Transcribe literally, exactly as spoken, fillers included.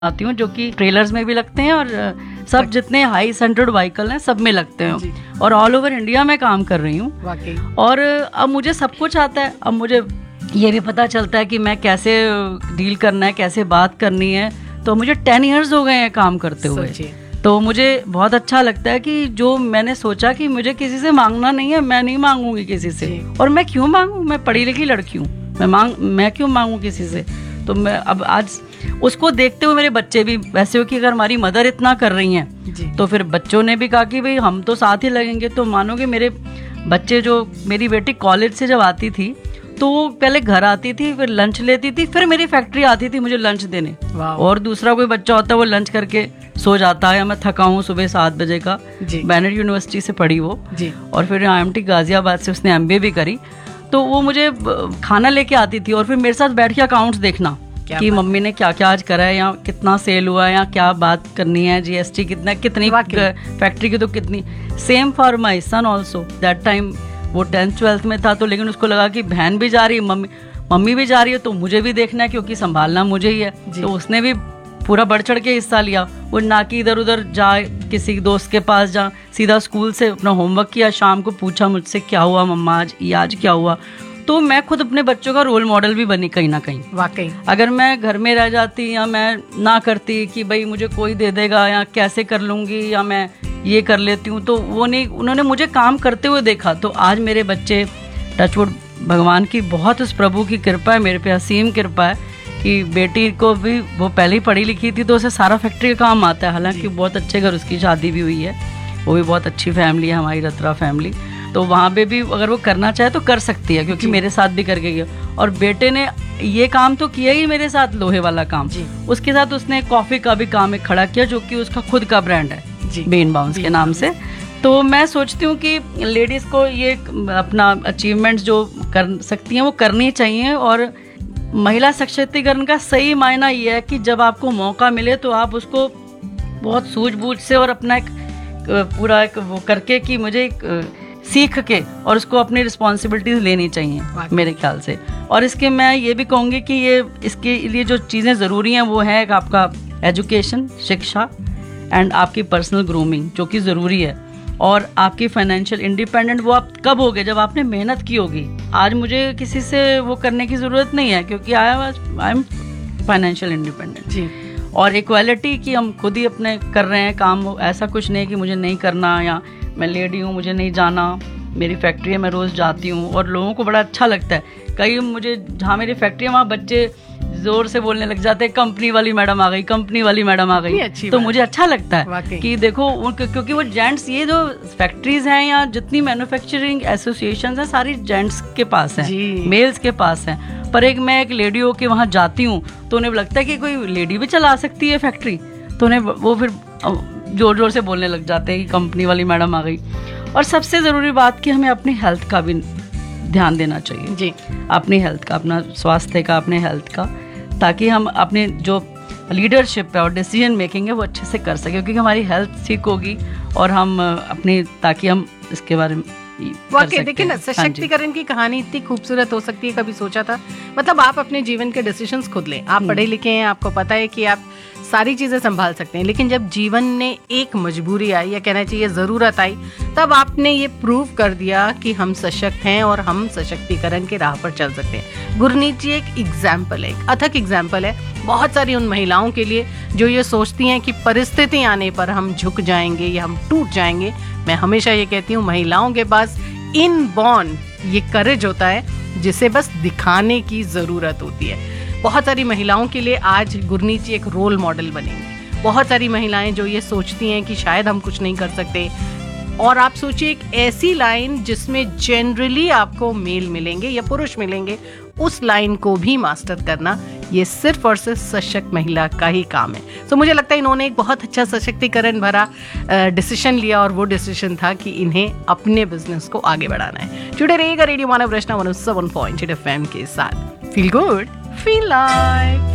आती हूँ, जो कि ट्रेलर्स में भी लगते हैं और सब जितने हाई सेंटर्ड व्हीकल हैं सब में लगते हैं, और ऑल ओवर इंडिया में काम कर रही हूँ। और अब मुझे सब कुछ आता है। अब मुझे ये भी पता चलता है कि मैं कैसे डील करना है, कैसे बात करनी है। तो मुझे टेन इयर्स हो गए हैं काम करते हुए, तो मुझे बहुत अच्छा लगता है कि जो मैंने सोचा कि मुझे किसी से मांगना नहीं है, मैं नहीं मांगूंगी किसी से। और मैं क्यों मांगूं, मैं पढ़ी लिखी लड़की हूँ, मैं मांग मैं क्यों मांगूं किसी से। तो मैं अब आज उसको देखते हुए मेरे बच्चे भी वैसे हो कि अगर हमारी मदर इतना कर रही हैं तो फिर बच्चों ने भी कहा कि भाई हम तो साथ ही लगेंगे। तो मानोगे मेरे बच्चे, जो मेरी बेटी कॉलेज से जब आती थी तो वो पहले घर आती थी, फिर लंच लेती थी, फिर मेरी फैक्ट्री आती थी मुझे लंच देने। और दूसरा कोई बच्चा होता है वो लंच करके सो जाता है, या मैं थका हूँ सुबह सात बजे का, बैनेट यूनिवर्सिटी से पढ़ी वो, और फिर आई एम टी गाजियाबाद से उसने एम बी ए भी करी। तो वो मुझे खाना लेके आती थी और फिर मेरे साथ बैठ के अकाउंट्स देखना कि मम्मी ने क्या क्या आज करा है, या कितना सेल हुआ है, या क्या बात करनी है, जीएसटी कितना, कितनी फैक्ट्री की, तो कितनी। Same for my sun also. That time वो टेंथ ट्वेल्थ में था, तो लेकिन उसको लगा कि बहन भी जा रही है, मम्मी मम्मी भी जा रही है, तो मुझे भी देखना है क्योंकि संभालना मुझे ही है। तो उसने भी पूरा बढ़ चढ़ के हिस्सा लिया। वो ना कि इधर उधर जाए किसी दोस्त के पास, जा सीधा स्कूल से अपना होमवर्क किया, शाम को पूछा मुझसे क्या हुआ मम्मा आज, ये आज क्या हुआ। तो मैं खुद अपने बच्चों का रोल मॉडल भी बनी कहीं ना कहीं। वाकई अगर मैं घर में रह जाती या मैं ना करती कि भाई मुझे कोई दे देगा या कैसे कर लूँगी या मैं ये कर लेती हूँ, तो वो नहीं, उन्होंने मुझे काम करते हुए देखा। तो आज मेरे बच्चे, टचवुड, भगवान की बहुत उस प्रभु की कृपा है, मेरे पे असीम कृपा है कि बेटी को भी, वो पहले ही पढ़ी लिखी थी तो उसे सारा फैक्ट्री का काम आता है। हालांकि बहुत अच्छे घर उसकी शादी भी हुई है, वो भी बहुत अच्छी फैमिली है हमारी, रत्रा फैमिली। तो वहाँ पे भी अगर वो करना चाहे तो कर सकती है, क्योंकि मेरे साथ भी करके गया। और बेटे ने ये काम तो किया ही मेरे साथ, लोहे वाला काम। उसके साथ उसने कॉफ़ी का भी काम एक खड़ा किया, जो कि उसका खुद का ब्रांड है, बेन बाउंस के नाम से। तो मैं सोचती हूँ कि लेडीज़ को ये अपना अचीवमेंट्स जो कर सकती हैं वो करनी चाहिए। और महिला सशक्तिकरण का सही मायना ये है कि जब आपको मौका मिले तो आप उसको बहुत सूझबूझ से और अपना एक पूरा एक वो करके कि मुझे एक सीख के और उसको अपनी रिस्पॉन्सिबिलिटीज लेनी चाहिए मेरे ख्याल से। और इसके मैं ये भी कहूँगी कि ये इसके लिए जो चीज़ें ज़रूरी हैं वो है आपका एजुकेशन, शिक्षा, एंड आपकी पर्सनल ग्रूमिंग जो कि ज़रूरी है। और आपकी फाइनेंशियल इंडिपेंडेंट वो आप कब होगे, जब आपने मेहनत की होगी। आज मुझे किसी से वो करने की ज़रूरत नहीं है क्योंकि आई आई एम फाइनेंशियल इंडिपेंडेंट जी। और इक्वालिटी की हम खुद ही अपने कर रहे हैं काम। ऐसा कुछ नहीं कि मुझे नहीं करना, या मैं लेडी हूँ मुझे नहीं जाना, मेरी फैक्ट्री है मैं रोज़ जाती हूँ। और लोगों को बड़ा अच्छा लगता है, कई मुझे जहाँ मेरी फैक्ट्री है वहाँ बच्चे जोर से बोलने लग जाते हैं कंपनी वाली मैडम आ गई, कंपनी वाली मैडम आ गई। तो मुझे अच्छा लगता है कि देखो, क्योंकि वो जेंट्स, ये जो फैक्ट्रीज हैं या जितनी मैन्युफैक्चरिंग एसोसिएशंस हैं सारी जेंट्स के पास हैं, मेल्स के पास हैं। पर एक मैं एक लेडी हो के वहाँ जाती हूँ तो उन्हें लगता है कि कोई लेडी भी चला सकती है फैक्ट्री, तो उन्हें वो फिर जोर जोर से बोलने लग जाते हैं कि कंपनी वाली मैडम आ गई। और सबसे ज़रूरी बात कि हमें अपनी हेल्थ का भी ध्यान देना चाहिए जी, अपनी हेल्थ का, अपना स्वास्थ्य का, अपने हेल्थ का, ताकि हम अपने जो लीडरशिप है और डिसीजन मेकिंग है वो अच्छे से कर सकें। क्योंकि हमारी हेल्थ ठीक होगी और हम अपनी, ताकि हम इसके बारे में वाकई देखिए ना, सशक्तिकरण की कहानी इतनी खूबसूरत हो सकती है, कभी सोचा था। मतलब आप अपने जीवन के डिसीजंस खुद लें। आप पढ़े लिखे हैं, आपको पता है कि आप सारी चीजें संभाल सकते हैं, लेकिन जब जीवन ने एक मजबूरी आई, या कहना चाहिए जरूरत आई, तब आपने ये प्रूव कर दिया कि हम सशक्त हैं और हम सशक्तिकरण के राह पर चल सकते हैं। गुरनीत जी एक एग्जाम्पल है, एक अथक एग्जाम्पल है बहुत सारी उन महिलाओं के लिए जो ये सोचती हैं कि परिस्थिति आने पर हम झुक जाएंगे या हम टूट जाएंगे। मैं हमेशा ये कहती हूँ, महिलाओं के पास इनबॉर्न ये करेज होता है जिसे बस दिखाने की जरूरत होती है। बहुत सारी महिलाओं के लिए आज गुरनीत जी एक रोल मॉडल बनेंगी। बहुत सारी महिलाएं जो ये सोचती हैं कि शायद हम कुछ नहीं कर सकते, और आप सोचिए एक ऐसी लाइन जिसमें जनरली आपको मेल मिलेंगे या पुरुष मिलेंगे, उस लाइन को भी मास्टर करना ये सिर्फ और सिर्फ सशक्त महिला का ही काम है। तो मुझे लगता है इन्होंने एक बहुत अच्छा सशक्तिकरण भरा डिसीजन लिया, और वो डिसीजन था कि इन्हें अपने बिजनेस को आगे बढ़ाना है। जुड़े रहिएगा रेडियो मानव रचना one O seven point eight F M के साथ। Feel good, feel like.